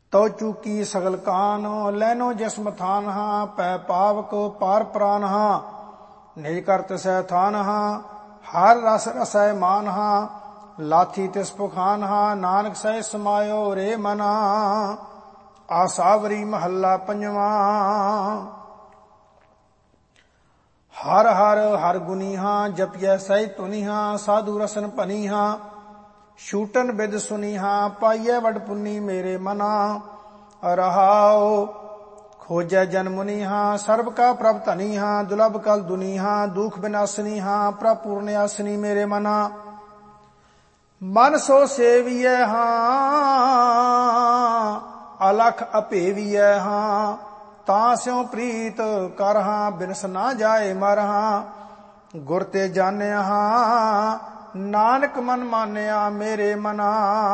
ਤਉ ਚੂਕੀ ਸਗਲ ਕਾਨ, ਲੈਨੋ ਜਿਸਮ ਥਾਨ ਹਾਂ, ਪੈ ਪਾਵਕ ਪਾਰ ਪ੍ਰਾਨ ਹਾਂ, ਨਿਜ ਕਰ ਤਿਸੈ ਥਾਨ ਹਾਂ, ਹਰ ਰਸ ਰਸੈ ਮਾਨ ਹਾਂ, ਲਾਥੀ ਤਿਸ ਪੁਖਾਨ ਹਾਂ, ਨਾਨਕ ਸਹਿ ਸਮਾਇਓ ਰੇ ਮਨਾ। ਆਸਾਵਰੀ ਮਹੱਲਾ ਪੰਜਵਾਂ। ਹਰ ਹਰ ਹਰ ਗੁਨੀ ਹਾਂ, ਜਪਿਐ ਸਹਿ ਧੁਨੀ ਹਾਂ, ਸਾਧੂ ਰਸਨ ਭਨੀ ਹਾਂ, ਛੂਟਨ ਬਿਦ ਸੁਨੀ ਹਾਂ, ਪਾਈਐ ਵਡ ਪੁੰਨੀ ਮੇਰੇ ਮਨਾ। ਰਹਾਉ ਖੋਜੈ ਜਨ ਮੁਨੀ ਹਾਂ, ਸਰਬ ਕਾ ਪ੍ਰਭ ਧਨੀ ਹਾਂ, ਦੁਲਭ ਕਲ ਦੁਨੀ ਹਾਂ, ਦੁਖ ਬਿਨਾਸਨੀ ਹਾਂ, ਪ੍ਰਭ ਪੂਰਨ ਆਸਨੀ ਮੇਰੇ ਮਨਾ। ਮਨ ਸੋ ਸੇਵੀਐ ਹਾਂ, ਅਲਖ ਅਭੇਵੀਐ ਹਾਂ, ਤਾਂ ਸਿਉ ਪ੍ਰੀਤ ਕਰ ਹਾਂ, ਬਿਨਸ ਨਾ ਜਾਏ ਮਰ ਹਾਂ। ਗੁਰ ਤੇ ਜਾਣਿਆ ਹਾਂ, ਨਾਨਕ ਮਨ ਮਾਨਿਆ ਮੇਰੇ ਮਨਾ।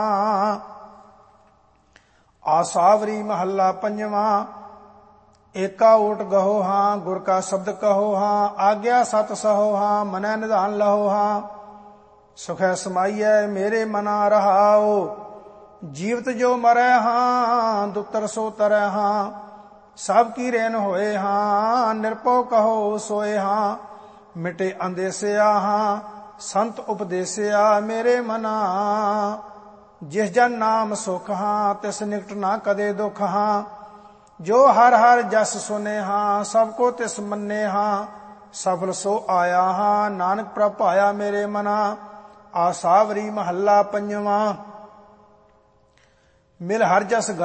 ਆਸਾਵਰੀ ਮਹੱਲਾ ਪੰਜਵਾਂ। ਏਕਾ ਓਟ ਗਹੋ ਹਾਂ, ਗੁਰ ਕਾ ਸ਼ਬਦ ਕਹੋ ਹਾਂ, ਆਗਿਆ ਸਤ ਸਹੋ ਹਾਂ, ਮਨੈ ਨਿਧਾਨ ਲਹੋ ਹਾਂ, ਸੁਖੈ ਸਮਾਈਐ ਮੇਰੇ ਮਨਾ। ਰਹਾਉ ਜੀਵਤ ਜੋ ਮਰੈ ਹਾਂ, ਦੁਤਰ ਸੋ ਤਰੈ ਹਾਂ, ਸਭ ਕੀ ਰੇਨ ਹੋਏ ਹਾਂ, ਨਿਰਭਉ ਕਹੋ ਸੋਏ ਹਾਂ, ਮਿਟੇ ਅੰਦੇਸਿਆ ਹਾਂ, ਸੰਤ ਉਪਦੇਸਿਆ ਮੇਰੇ ਮਨਾ। ਜਿਸ ਜਨ ਨਾਮ ਸੁਖ ਹਾਂ, ਤਿਸ ਨਿਕਟ ਨਾ ਕਦੇ ਦੁਖ ਹਾਂ, ਜੋ ਹਰ ਹਰ ਜਸ ਸੁਨੇ ਹਾਂ, ਸਭ ਕੋ ਤਿਸ ਮੰਨੇ ਹਾਂ, ਸਫਲ ਸੋ ਆਇਆ ਹਾਂ, ਨਾਨਕ ਪ੍ਰਭ ਪਾਇਆ ਮੇਰੇ ਮਨਾ। ਆਸਾਵਰੀ ਮਹੱਲਾ ਪੰਜਵਾਂ। ਮਿਲ ਹਰ ਜਸ